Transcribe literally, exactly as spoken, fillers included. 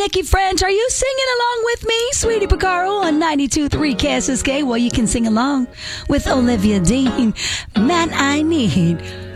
Nikki French. Are you singing along with me, Sweetie Picaro, on ninety-two point three K S S K? Well, you can sing along with Olivia Dean. Man, I need